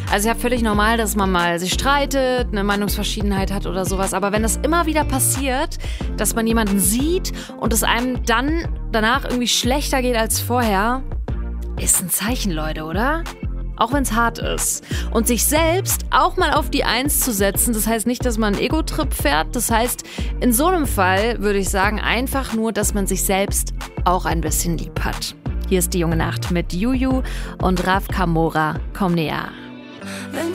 Also ja, völlig normal, dass man mal sich streitet, eine Meinungsverschiedenheit hat oder sowas. Aber wenn das immer wieder passiert, dass man jemanden sieht und es einem dann danach irgendwie schlechter geht als vorher, ist ein Zeichen, Leute, oder? Auch wenn es hart ist. Und sich selbst auch mal auf die Eins zu setzen, das heißt nicht, dass man einen Ego-Trip fährt. Das heißt, in so einem Fall würde ich sagen, einfach nur, dass man sich selbst auch ein bisschen lieb hat. Hier ist die junge Nacht mit Juju und Raf Kamora. Komm näher. Wenn